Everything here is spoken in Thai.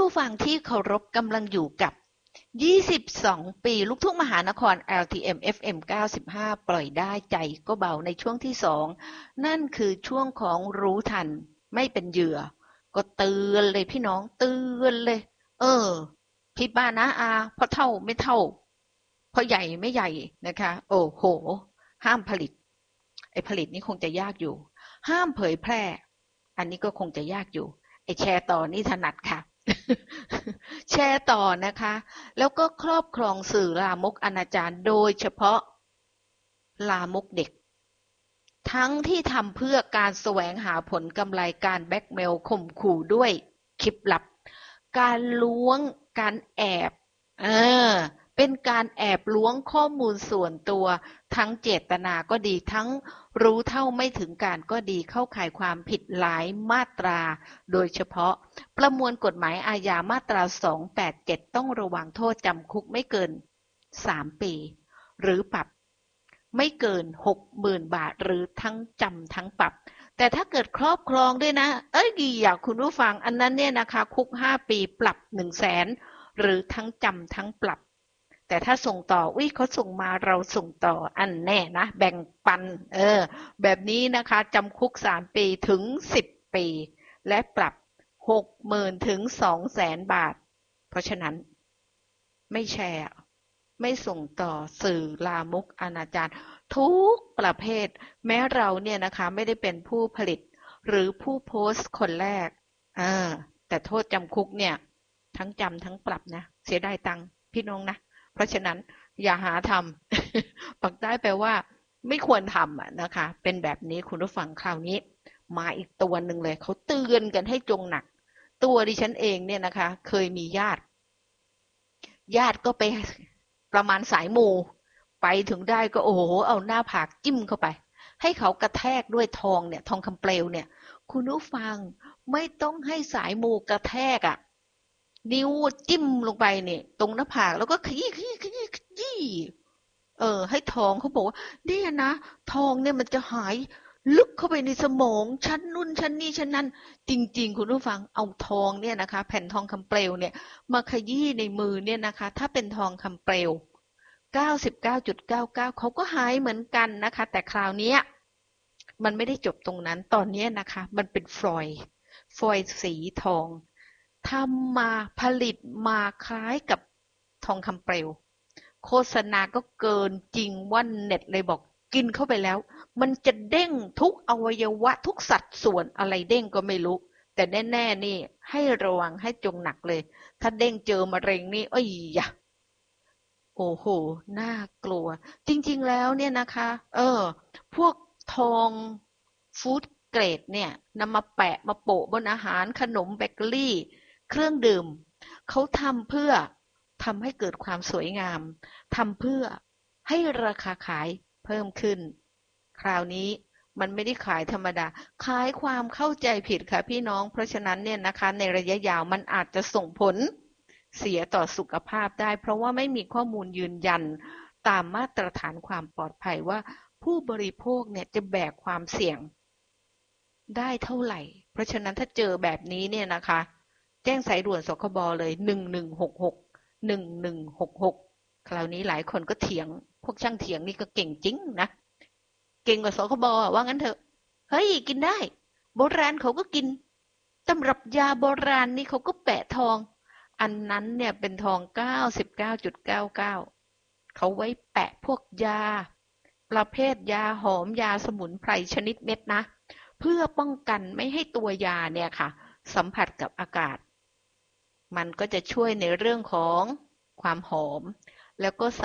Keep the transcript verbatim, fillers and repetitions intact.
ผู้ฟังที่เคารพกำลังอยู่กับยี่สิบสองปีลูกทุ่งมหานคร แอล ที เอ็ม เอฟ เอ็ม เก้าสิบห้า ปล่อยได้ใจก็เบาในช่วงที่สองนั่นคือช่วงของรู้ทันไม่เป็นเหยื่อก็เตือนเลยพี่น้องเตือนเลยเออพี่บ้านนะอาเพราะเท่าไม่เท่าเพราะใหญ่ไม่ใหญ่นะคะโอ้โหห้ามผลิตไอ้ผลิตนี่คงจะยากอยู่ห้ามเผยแพร่อันนี้ก็คงจะยากอยู่ไอ้แชร์ต่อนี่ถนัดค่ะ แชร์ต่อนะคะแล้วก็ครอบครองสื่อลามกอนาจารโดยเฉพาะลามกเด็กทั้งที่ทำเพื่อการแสวงหาผลกำไรการแบล็กเมลข่มขู่ด้วยคลิปลับการล้วงการแอบเออเป็นการแอบล้วงข้อมูลส่วนตัวทั้งเจตนาก็ดีทั้งรู้เท่าไม่ถึงการก็ดีเข้าข่ายความผิดหลายมาตราโดยเฉพาะประมวลกฎหมายอาญามาตราสองแปดเจ็ดต้องระวังโทษจำคุกไม่เกินสามปีหรือปรับไม่เกิน หกหมื่น บาทหรือทั้งจำทั้งปรับแต่ถ้าเกิดครอบครองด้วยนะเอ้ยดีอยากคุณผู้ฟังอันนั้นเนี่ยนะคะคุกห้าปีปรับ หนึ่งแสน หรือทั้งจำทั้งปรับแต่ถ้าส่งต่ออุ้ยเขาส่งมาเราส่งต่ออันแน่นะแบ่งปันเออแบบนี้นะคะจำคุกสามปีถึงสิบปีและปรับ หกหมื่น ถึง สองแสน บาทเพราะฉะนั้นไม่แชร์ไม่ส่งต่อสื่อลามกอนาจารทุกประเภทแม้เราเนี่ยนะคะไม่ได้เป็นผู้ผลิตหรือผู้โพสต์คนแรกอ่าแต่โทษจำคุกเนี่ยทั้งจำทั้งปรับนะเสียดายตังค์พี่น้องนะเพราะฉะนั้นอย่าหาทำปักใต้แปลว่าไม่ควรทำนะคะเป็นแบบนี้คุณผู้ฟังคราวนี้มาอีกตัวหนึ่งเลยเขาเตือนกันให้จงหนักตัวดิฉันเองเนี่ยนะคะเคยมีญาติญาติก็ไปประมาณสายมูไปถึงได้ก็โอ้โหเอาหน้าผากจิ้มเข้าไปให้เขากระแทกด้วยทองเนี่ยทองคำเปลวเนี่ยคุณผู้ฟังไม่ต้องให้สายมูกระแทกอ่ะนิ้วจิ้มลงไปเนี่ยตรงหน้าผากแล้วก็ขยี้ขยี้ขยี้ขยี้เออให้ทองเขาบอกว่าเนี่ยนะทองเนี่ยมันจะหายลึกเข้าไปในสมองชั้นนู่นชั้นนี่ชั้นนั้นจริงๆคุณผู้ฟังเอาทองเนี่ยนะคะแผ่นทองคำเปลวเนี่ยมาขยี้ในมือเนี่ยนะคะถ้าเป็นทองคำเปลว เก้าสิบเก้าจุดเก้าเก้า เขาก็หายเหมือนกันนะคะแต่คราวนี้มันไม่ได้จบตรงนั้นตอนนี้นะคะมันเป็นฟอยล์ฟอยล์สีทองทำมาผลิตมาคล้ายกับทองคำเปลวโฆษณาก็เกินจริงว่าเน็ตเลยบอกกินเข้าไปแล้วมันจะเด้งทุกอวัยวะทุกสัดส่วนอะไรเด้งก็ไม่รู้แต่แน่ๆนี่ให้ระวังให้จงหนักเลยถ้าเด้งเจอมะเร็งนี่เอ้ยอย่าโอ้โหน่ากลัวจริงๆแล้วเนี่ยนะคะเออพวกทองฟู้ดเกรดเนี่ยนำมาแปะมาโปะบนอาหารขนมเบเกอรี่เครื่องดื่มเขาทำเพื่อทำให้เกิดความสวยงามทำเพื่อให้ราคาขายเพิ่มขึ้นคราวนี้มันไม่ได้ขายธรรมดาขายความเข้าใจผิดค่ะพี่น้องเพราะฉะนั้นเนี่ยนะคะในระยะยาวมันอาจจะส่งผลเสียต่อสุขภาพได้เพราะว่าไม่มีข้อมูลยืนยันตามมาตรฐานความปลอดภัยว่าผู้บริโภคเนี่ยจะแบกความเสี่ยงได้เท่าไหร่เพราะฉะนั้นถ้าเจอแบบนี้เนี่ยนะคะแจ้งสายด่วนสคบเลยหนึ่งหนึ่งหกหก หนึ่งหนึ่งหกหกคราวนี้หลายคนก็เถียงพวกช่างเถียงนี่ก็เก่งจริงนะเก่งกว่าสคบว่างั้นเถอะเฮ้ยกินได้โบราณเขาก็กินตำรับยาโบราณนี่เขาก็แปะทองอันนั้นเนี่ยเป็นทอง เก้าสิบเก้าจุดเก้าเก้า เขาไว้แปะพวกยาประเภทยาหอมยาสมุนไพรชนิดเม็ดนะเพื่อป้องกันไม่ให้ตัวยาเนี่ยค่ะสัมผัสกับอากาศมันก็จะช่วยในเรื่องของความหอมแล้วก็